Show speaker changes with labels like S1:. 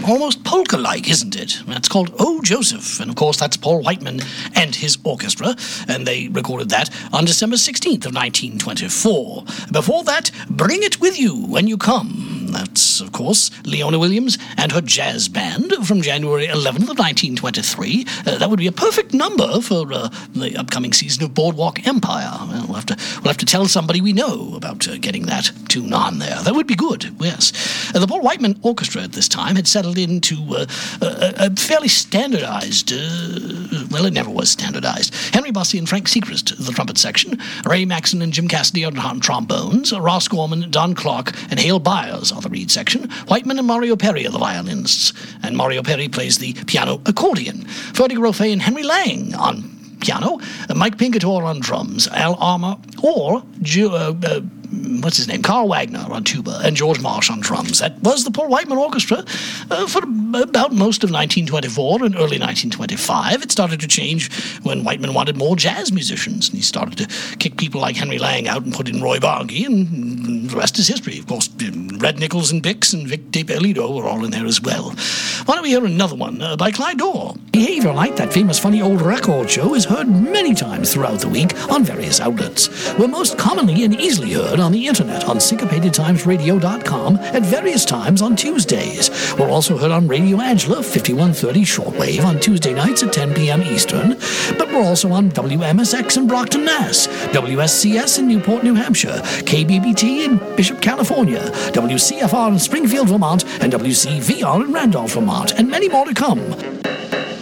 S1: almost polka-like, isn't it? That's called Oh, Joseph. And, of course, that's Paul Whiteman and his orchestra. And they recorded that on December 16th of 1924. Before that, Bring It With You When You Come. That's, of course, Leona Williams and her jazz band from January 11th of 1923. That would be a perfect number for the upcoming season of Boardwalk Empire. Well, we'll have to tell somebody we know about getting that tune on there. That would be good, yes. The Paul Whiteman Orchestra at this time had settled into a fairly standardized, well, it never was standardized. Henry Bussey and Frank Seacrest, the trumpet section. Ray Maxon and Jim Cassidy on trombones. Ross Gorman, Don Clark, and Hale Byers are the reed section. Whiteman and Mario Perry are the violinists. And Mario Perry plays the piano accordion. Ferdy Grofé and Henry Lang on piano, Mike Pinkator on drums, Al Armour, or Carl Wagner on tuba, and George Marsh on drums. That was the Paul Whiteman Orchestra for about most of 1924 and early 1925. It started to change when Whiteman wanted more jazz musicians, and he started to kick people like Henry Lang out and put in Roy Bargy, and the rest is history. Of course, Red Nichols and Bix and Vic DePerlido were all in there as well. Why don't we hear another one by Clyde Dorr? Behavior Night, that famous funny old record show, is heard many times throughout the week on various outlets. We're most commonly and easily heard on the internet on syncopatedtimesradio.com at various times on Tuesdays. We're also heard on Radio Angela 5130 shortwave on Tuesday nights at 10 p.m. Eastern, but we're also on WMSX in Brockton, Mass., WSCS in Newport, New Hampshire, KBBT in Bishop, California, WCFR in Springfield, Vermont, and WCVR in Randolph, Vermont, and many more to come.